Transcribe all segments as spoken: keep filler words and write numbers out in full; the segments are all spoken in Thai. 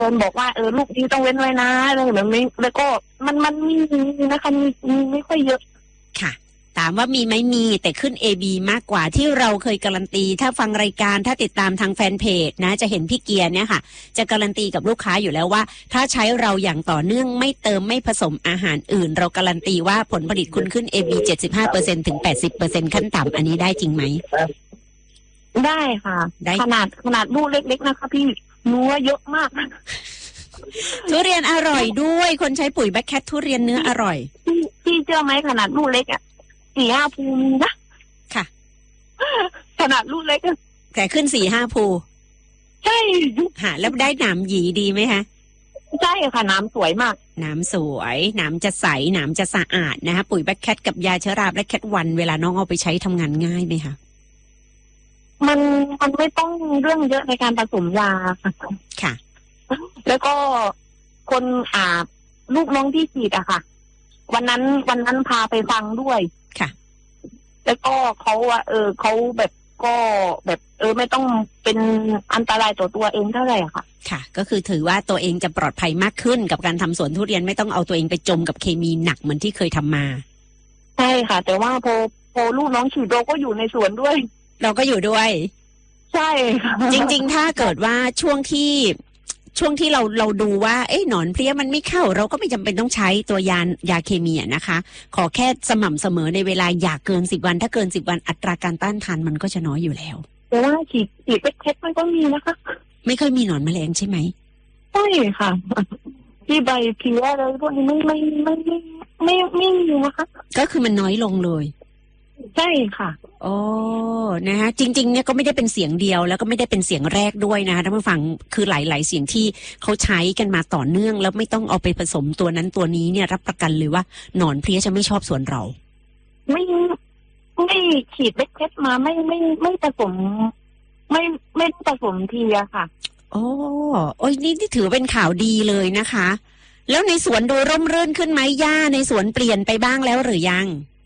นบอกว่าเออลูกนี้ต้องเว้นไว้นะอะไรแบบนี้แล้วก็มันมันมีนะคะมีมีไม่ค่อยเยอะค่ะถามว่ามีไหมมีแต่ขึ้น เอ บี มากกว่าที่เราเคยการันตีถ้าฟังรายการถ้าติดตามทางแฟนเพจนะจะเห็นพี่เกียร์เนี่ยค่ะจะการันตีกับลูกค้าอยู่แล้วว่าถ้าใช้เราอย่างต่อเนื่องไม่เติมไม่ผสมอาหารอื่นเราการันตีว่าผลผลิตคุณขึ้น เอ บี เจ็ดสิบห้าเปอร์เซ็นต์ ถึง แปดสิบเปอร์เซ็นต์ ขั้นต่ำอันนี้ได้จริงไหมได้ค่ะขนาดขนาดลูกเล็กๆนะคะพี่เนื้อเยอะมากทุเรียนอร่อยด้วยคนใช้ปุ๋ยแบ็คแคททุเรียนเนื้ออร่อยพี่พี่เชื่อไหมขนาดลูกเล็กอ่ะสี่ห้าภูนะค่ะขนาดลูกเล็กแต่ขึ้นสี่ห้าภูใช่ฮะแล้วได้หนามหยีดีไหมคะใช่ค่ะน้ำสวยมากน้ำสวยน้ำจะใสน้ำจะสะอาดนะคะปุ๋ยแบ็คแคทกับยาเชื้อราแบ็คแคทวันเวลาน้องเอาไปใช้ทำงานง่ายไหมคะมันมันไม่ต้องเรื่องเยอะในการผสมยาค่ะค่ะแล้วก็คนอ่าลูกน้องที่ฉีดอะค่ะวันนั้นวันนั้นพาไปฟังด้วยค่ะแล้วก็เขาว่าเออเขาแบบก็แบบเออไม่ต้องเป็นอันตรายต่อตัวเองเท่าไหร่อะค่ะค่ะก็คือถือว่าตัวเองจะปลอดภัยมากขึ้นกับการทำสวนทุเรียนไม่ต้องเอาตัวเองไปจมกับเคมีหนักเหมือนที่เคยทำมาใช่ค่ะแต่ว่าพอพอลูกน้องฉีดเราก็อยู่ในสวนด้วยเราก็อยู่ด้วยใช่ค่ะจริงๆถ้าเกิดว่าช่วงที่ช่วงที่เราเราดูว่าเอ๊ะหนอนเพลี้ยมันไม่เข้าเราก็ไม่จำเป็นต้องใช้ตัวยายาเคมีนะคะขอแค่สม่ำเสมอในเวลาอย่าเกินสิบวันถ้าเกินสิบวันอัตราการต้านทานมันก็จะน้อยอยู่แล้วแต่ว่าฉีดฉีดไปเท็ดมันก็มีนะคะไม่เคยมีหนอนแมลงใช่ไหมใช่ค่ะที่ใบเพลี้ยอะไรพวกนี้ไม่ไม่ไม่ไม่ไม่ไม่มีนะคะก็คือมันน้อยลงเลยใช่ค่ะโอ้นะคะจริงๆเนี่ยก็ไม่ได้เป็นเสียงเดียวแล้วก็ไม่ได้เป็นเสียงแรกด้วยนะคะท่านผู้ฟังคือหลายๆเสียงที่เขาใช้กันมาต่อเนื่องแล้วไม่ต้องเอาไปผสมตัวนั้นตัวนี้เนี่ยรับประกันเลยว่าหนอนเพลี้ยจะไม่ชอบสวนเราไม่ไม่ฉีดเบ็ดเท็ดมาไม่ไม่ไม่ผสมไม่ไม่ผสมทีอะค่ะโอ้โอ้ยนี่ที่ถือเป็นข่าวดีเลยนะคะแล้วในสวนดูร่มรื่นขึ้นไหมหญ้าในสวนเปลี่ยนไปบ้างแล้วหรือยัง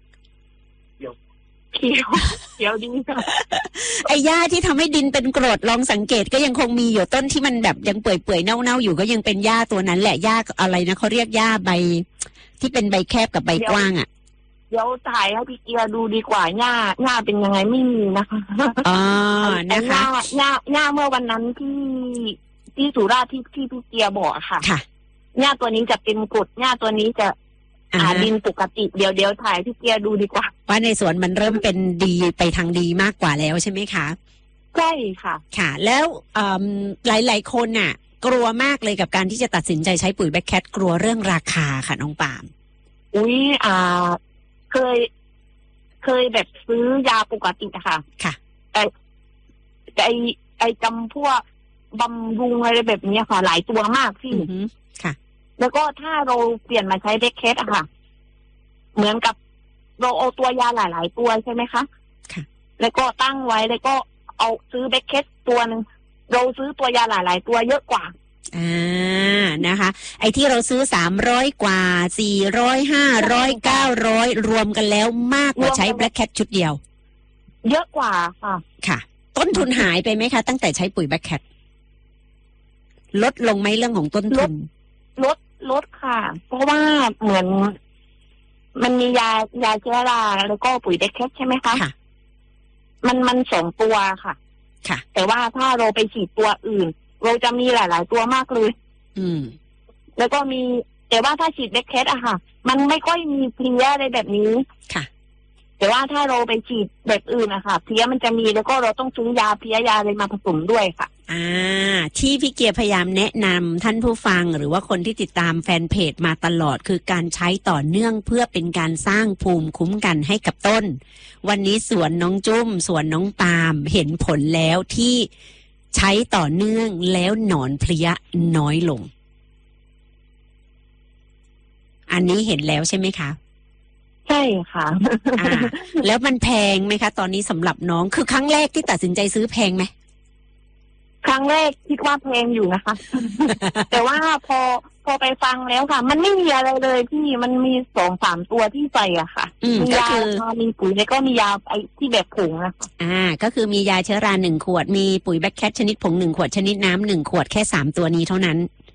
เขียวเขียวดีค่ะไอ้หญ้าที่ทำให้ดินเป็นกรดลองสังเกตก็ยังคงมีอยู่ต้นที่มันแบบยังเปื่อยๆเน่าๆอยู่ก็ยังเป็นหญ้าตัวนั้นแหละหญ้าอะไรนะเขาเรียกหญ้าใบที่เป็นใบแคบกับใบกว้างอ่ะเดี๋ยวถ่ายให้พี่เกียร์ดูดีกว่าหญ้าหญ้าเป็นยังไงไม่มีนะคะอ๋อนะคะหญ้าหญ้าเมื่อวันนั้นที่ที่สุราษฎร์ที่ที่พี่เกียร์บอกค่ะค่ะหญ้าตัวนี้จะเป็นกรดหญ้าตัวนี้จะอ่าดินปกติเดี๋ยวเดี๋ยวถ่ายพี่เกียร์ดูดีกว่าว่าในสวนมันเริ่มเป็นดีไปทางดีมากกว่าแล้วใช่ไหมคะใช่ค่ะค่ะแล้วหลายหลายคนน่ะกลัวมากเลยกับการที่จะตัดสินใจใช้ปุ๋ยแบ็คแคทกลัวเรื่องราคาค่ะน้องปามอุ้ยอ่าเคยเคยแบบซื้อยาปกติอะค่ะค่ะแต่ไอไอจำพวกบำรุงอะไรแบบนี้ค่ะหลายตัวมากพี่ค่ะแล้วก็ถ้าเราเปลี่ยนมาใช้แบ็คแคทอะค่ะเหมือนกับเราเอาตัวยาหลายๆตัวใช่ไหมคะค่ะแล้วก็ตั้งไว้แล้วก็เอาซื้อแบ็คแคทตัวนึงเราซื้อตัวยาหลายๆตัวเยอะกว่าอ่านะคะไอ้ที่เราซื้อสามร้อยกว่าสี่ร้อยห้าร้อยเก้าร้อยรวมกันแล้วมากกว่าใช้แบ็คแคทชุดเดียวเยอะกว่าค่ะค่ะต้นทุนหายไปไหมคะตั้งแต่ใช้ปุ๋ยแบ็คแคทลดลงไหมเรื่องของต้นทุนลดลดค่ะเพราะว่าเหมือนมันมียายาเชื้อราแล้วก็ปุ๋ยแบ็คแคทใช่ไหมคะค่ะมันมันสองตัวค่ะค่ะแต่ว่าถ้าเราไปฉีดตัวอื่นเราจะมีหลายๆตัวมากเลยอืมแล้วก็มีแต่ว่าถ้าฉีดแบ็คแคทอะค่ะมันไม่ค่อยมีเพลี้ยอะไรแบบนี้ค่ะแต่ว่าถ้าเราไปฉีดแบบอื่นอะค่ะเพลี้ยมันจะมีแล้วก็เราต้องซื้อยาเพลี้ยยาอะไรมาผสมด้วยค่ะอ่าที่พี่เกียร์พยายามแนะนำท่านผู้ฟังหรือว่าคนที่ติดตามแฟนเพจมาตลอดคือการใช้ต่อเนื่องเพื่อเป็นการสร้างภูมิคุ้มกันให้กับต้นวันนี้สวนน้องจุ้มสวนน้องปาล์มเห็นผลแล้วที่ใช้ต่อเนื่องแล้วหนอนเพลี้ยน้อยลงอันนี้เห็นแล้วใช่ไหมคะใช่ค่ะอ่าแล้วมันแพงไหมคะตอนนี้สำหรับน้องคือครั้งแรกที่ตัดสินใจซื้อแพงไหมครั้งแรกคิดว่าแพงอยู่นะคะ แต่ว่าพอพอไปฟังแล้วค่ะมันไม่มีอะไรเลยพี่มันมีสองสามตัวที่ใส่อ่ะค่ะมียามีปุ๋ยแล้วก็มียาไอที่แบบผงนะคะอ่าก็คือมียาเชื้อราหนึ่งขวดมีปุ๋ยแบ็คแคทชนิดผงหนึ่งขวดชนิดน้ำหนึ่งขวดแค่สามตัวนี้เท่านั้น